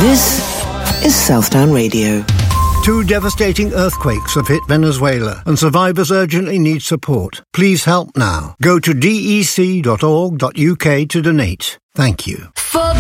This is Southdown Radio. 2 devastating earthquakes have hit Venezuela and survivors urgently need support. Please help now. Go to dec.org.uk to donate. Thank you. For